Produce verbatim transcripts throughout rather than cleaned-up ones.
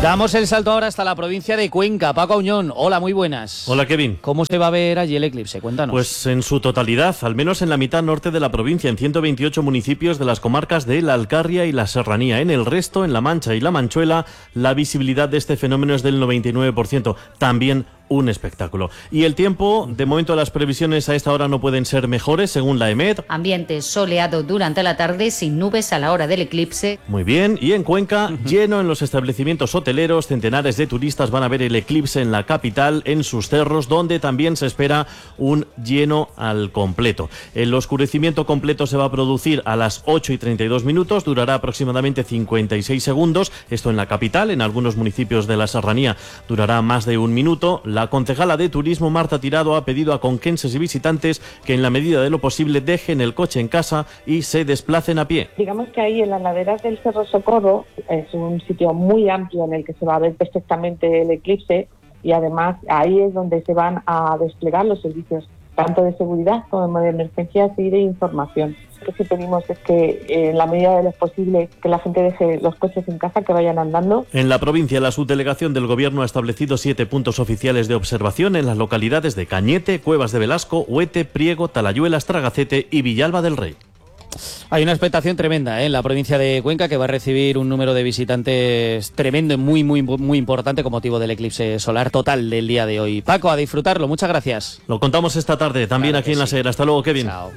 Damos el salto ahora hasta la provincia de Cuenca. Paco Auñón, hola, muy buenas. Hola, Kevin. ¿Cómo se va a ver allí el eclipse? Cuéntanos. Pues en su totalidad, al menos en la mitad norte de la provincia, en ciento veintiocho municipios de las comarcas de La Alcarria y La Serranía. En el resto, en La Mancha y La Manchuela, la visibilidad de este fenómeno es del noventa y nueve por ciento. También un espectáculo. Y el tiempo, de momento las previsiones a esta hora no pueden ser mejores, según la EMET. Ambiente soleado durante la tarde, sin nubes a la hora del eclipse. Muy bien, y en Cuenca, uh-huh. lleno en los establecimientos hoteleros, centenares de turistas van a ver el eclipse en la capital, en sus cerros, donde también se espera un lleno al completo. El oscurecimiento completo se va a producir a las ocho y treinta y dos minutos, durará aproximadamente cincuenta y seis segundos, esto en la capital, en algunos municipios de la Serranía durará más de un minuto. La concejala de Turismo, Marta Tirado, ha pedido a conquenses y visitantes que en la medida de lo posible dejen el coche en casa y se desplacen a pie. Digamos que ahí en las laderas del Cerro Socorro es un sitio muy amplio en el que se va a ver perfectamente el eclipse y además ahí es donde se van a desplegar los servicios tanto de seguridad como de emergencias y de información. Lo que sí pedimos es que en la medida de lo posible que la gente deje los coches en casa, que vayan andando. En la provincia, la subdelegación del Gobierno ha establecido siete puntos oficiales de observación en las localidades de Cañete, Cuevas de Velasco, Huete, Priego, Talayuela, Estragacete y Villalba del Rey. Hay una expectación tremenda ¿eh? en la provincia de Cuenca, que va a recibir un número de visitantes tremendo y muy, muy, muy importante con motivo del eclipse solar total del día de hoy. Paco, a disfrutarlo. Muchas gracias. Lo contamos esta tarde también claro aquí en la sí. SER. Hasta luego, Kevin. Chao.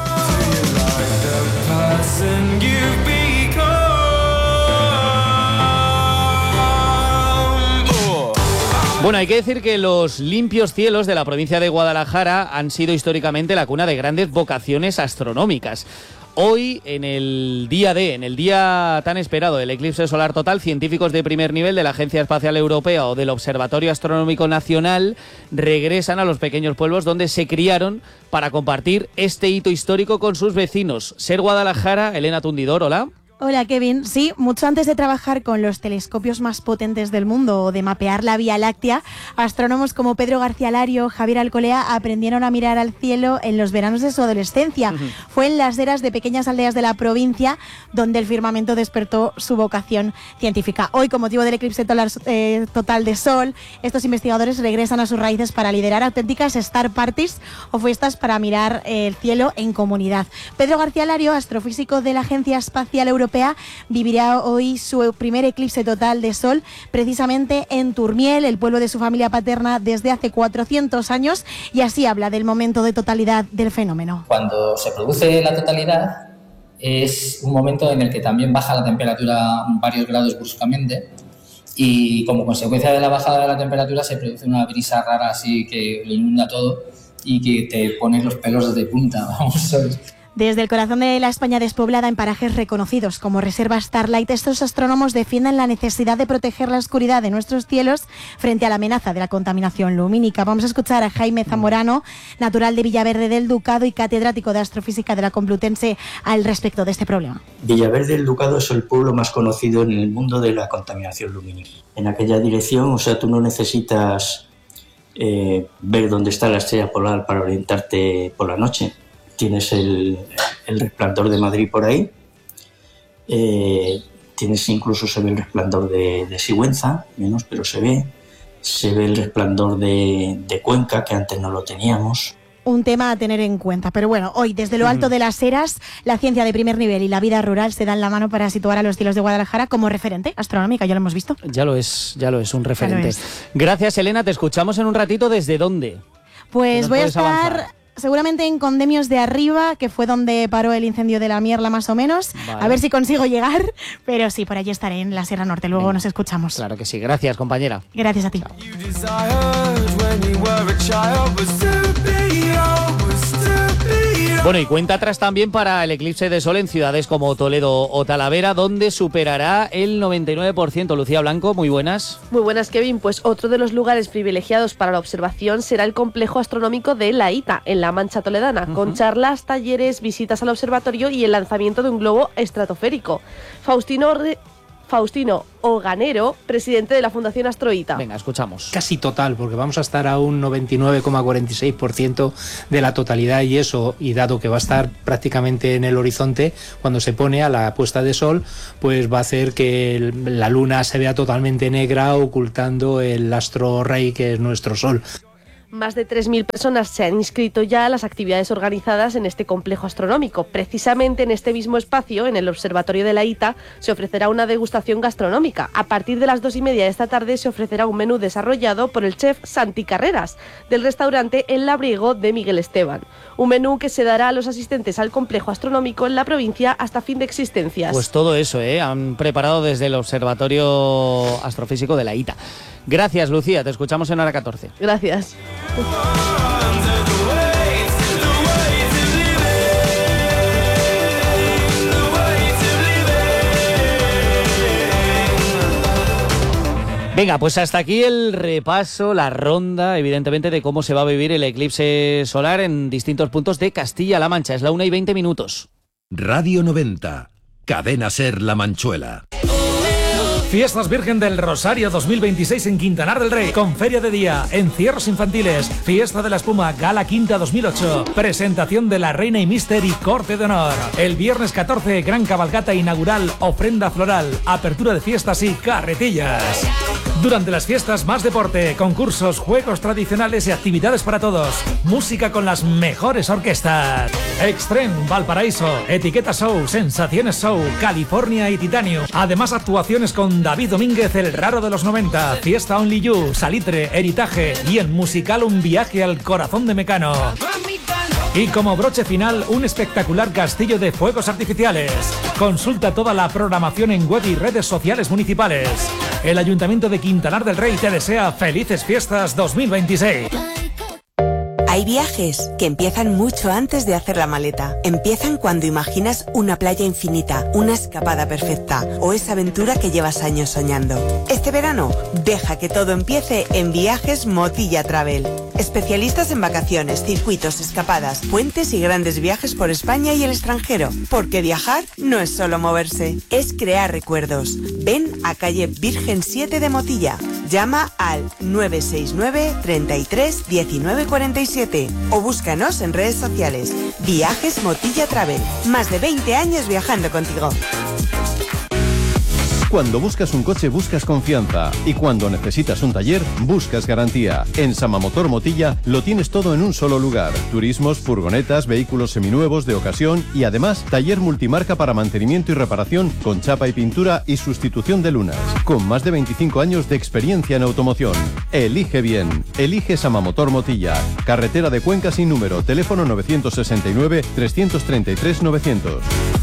Bueno, hay que decir que los limpios cielos de la provincia de Guadalajara han sido históricamente la cuna de grandes vocaciones astronómicas. Hoy, en el día D, en el día tan esperado del eclipse solar total, científicos de primer nivel de la Agencia Espacial Europea o del Observatorio Astronómico Nacional regresan a los pequeños pueblos donde se criaron para compartir este hito histórico con sus vecinos. SER Guadalajara, Elena Tundidor, hola. Hola, Kevin. Sí, mucho antes de trabajar con los telescopios más potentes del mundo o de mapear la Vía Láctea, astrónomos como Pedro García Lario, Javier Alcolea aprendieron a mirar al cielo en los veranos de su adolescencia. Uh-huh. Fue en las eras de pequeñas aldeas de la provincia donde el firmamento despertó su vocación científica. Hoy, con motivo del eclipse total, eh, total de sol, estos investigadores regresan a sus raíces para liderar auténticas star parties o fiestas para mirar eh, el cielo en comunidad. Pedro García Lario, astrofísico de la Agencia Espacial Europea, vivirá hoy su primer eclipse total de sol precisamente en Turmiel, el pueblo de su familia paterna desde hace cuatrocientos años, y así habla del momento de totalidad del fenómeno. Cuando se produce la totalidad es un momento en el que también baja la temperatura varios grados bruscamente y como consecuencia de la bajada de la temperatura se produce una brisa rara así que lo inunda todo y que te pones los pelos de punta, vamos, ¿sabes? Desde el corazón de la España despoblada, en parajes reconocidos como Reserva Starlight, estos astrónomos defienden la necesidad de proteger la oscuridad de nuestros cielos frente a la amenaza de la contaminación lumínica. Vamos a escuchar a Jaime Zamorano, natural de Villaverde del Ducado y catedrático de Astrofísica de la Complutense, al respecto de este problema. Villaverde del Ducado es el pueblo más conocido en el mundo de la contaminación lumínica. En aquella dirección, o sea, tú no necesitas eh, ver dónde está la estrella polar para orientarte por la noche. Tienes el, el resplandor de Madrid por ahí, eh, tienes incluso se ve el resplandor de, de Sigüenza, menos, pero se ve, se ve el resplandor de, de Cuenca, que antes no lo teníamos. Un tema a tener en cuenta, pero bueno, hoy desde lo alto de las eras, la ciencia de primer nivel y la vida rural se dan la mano para situar a los cielos de Guadalajara como referente astronómica, ya lo hemos visto. Ya lo es, ya lo es, un referente. Es. Gracias, Elena, te escuchamos en un ratito. ¿Desde dónde? Pues voy a estar... avanzar? Seguramente en Condemios de Arriba, que fue donde paró el incendio de la Mierla más o menos. Vale. A ver si consigo llegar, pero sí, por allí estaré en la Sierra Norte. Luego Venga. Nos escuchamos. Claro que sí. Gracias, compañera. Gracias a ti. Bueno, y cuenta atrás también para el eclipse de sol en ciudades como Toledo o Talavera, donde superará el noventa y nueve por ciento. Lucía Blanco, muy buenas. Muy buenas, Kevin. Pues otro de los lugares privilegiados para la observación será el complejo astronómico de La Hita, en la Mancha toledana, uh-huh. con charlas, talleres, visitas al observatorio y el lanzamiento de un globo estratosférico. Faustino... Re... Faustino Oganero, presidente de la Fundación Astroita. Venga, escuchamos. Casi total, porque vamos a estar a un noventa y nueve coma cuarenta y seis por ciento de la totalidad, y eso, y dado que va a estar prácticamente en el horizonte, cuando se pone a la puesta de sol, pues va a hacer que la luna se vea totalmente negra, ocultando el astro rey que es nuestro sol. Más de tres mil personas se han inscrito ya a las actividades organizadas en este complejo astronómico. Precisamente en este mismo espacio, en el Observatorio de la ITA, se ofrecerá una degustación gastronómica. A partir de las dos y media de esta tarde se ofrecerá un menú desarrollado por el chef Santi Carreras, del restaurante El Labriego de Miguel Esteban. Un menú que se dará a los asistentes al complejo astronómico en la provincia hasta fin de existencias. Pues todo eso, ¿eh? Han preparado desde el Observatorio Astrofísico de la ITA. Gracias, Lucía. Te escuchamos en hora catorce. Gracias. Venga, pues hasta aquí el repaso, la ronda, evidentemente, de cómo se va a vivir el eclipse solar en distintos puntos de Castilla-La Mancha. Es la una y veinte minutos. Radio noventa, Cadena Ser La Manchuela. Fiestas Virgen del Rosario dos mil veintiséis en Quintanar del Rey, con feria de día, encierros infantiles, fiesta de la espuma, gala quinta dos mil ocho, presentación de la Reina y Mister y corte de honor. El viernes catorce, gran cabalgata inaugural, ofrenda floral, apertura de fiestas y carretillas. Durante las fiestas, más deporte, concursos, juegos tradicionales y actividades para todos. Música con las mejores orquestas. Extreme, Valparaíso, Etiqueta Show, Sensaciones Show, California y Titanium. Además, actuaciones con David Domínguez, el raro de los noventa, Fiesta Only You, Salitre, Heritaje y el musical Un viaje al corazón de Mecano. Y como broche final, un espectacular castillo de fuegos artificiales. Consulta toda la programación en web y redes sociales municipales. El Ayuntamiento de Quintanar del Rey te desea felices fiestas dos mil veintiséis. Hay viajes que empiezan mucho antes de hacer la maleta. Empiezan cuando imaginas una playa infinita, una escapada perfecta o esa aventura que llevas años soñando. Este verano, deja que todo empiece en Viajes Motilla Travel. Especialistas en vacaciones, circuitos, escapadas, puentes y grandes viajes por España y el extranjero. Porque viajar no es solo moverse, es crear recuerdos. Ven a calle Virgen siete de Motilla. Llama al nueve seis nueve, treinta y tres, diecinueve cuarenta y siete o búscanos en redes sociales. Viajes Motilla Travel. Más de veinte años viajando contigo. Cuando buscas un coche buscas confianza y cuando necesitas un taller buscas garantía. En Samamotor Motilla lo tienes todo en un solo lugar. Turismos, furgonetas, vehículos seminuevos de ocasión y además taller multimarca para mantenimiento y reparación con chapa y pintura y sustitución de lunas. Con más de veinticinco años de experiencia en automoción. Elige bien. Elige Samamotor Motilla. Carretera de Cuenca sin número. Teléfono nueve seis nueve, tres tres tres, novecientos.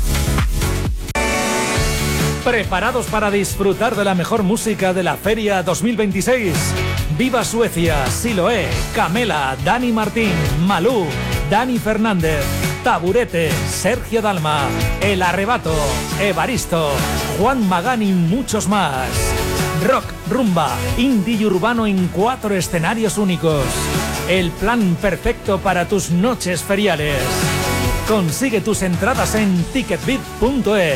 ¿Preparados para disfrutar de la mejor música de la Feria dos mil veintiséis? Viva Suecia, Siloé, Camela, Dani Martín, Malú, Dani Fernández, Taburete, Sergio Dalma, El Arrebato, Evaristo, Juan Magán y muchos más. Rock, rumba, indie y urbano en cuatro escenarios únicos. El plan perfecto para tus noches feriales. Consigue tus entradas en ticketbit punto es.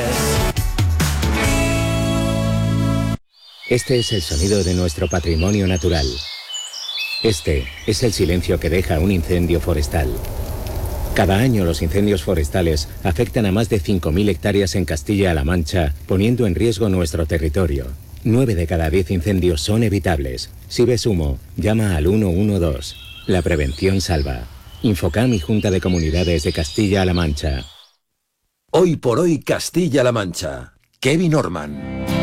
Este es el sonido de nuestro patrimonio natural. Este es el silencio que deja un incendio forestal. Cada año los incendios forestales afectan a más de cinco mil hectáreas en Castilla-La Mancha, poniendo en riesgo nuestro territorio. Nueve de cada diez incendios son evitables. Si ves humo, llama al uno uno dos. La prevención salva. Infocam y Junta de Comunidades de Castilla-La Mancha. Hoy por hoy Castilla-La Mancha. Kevin Orman.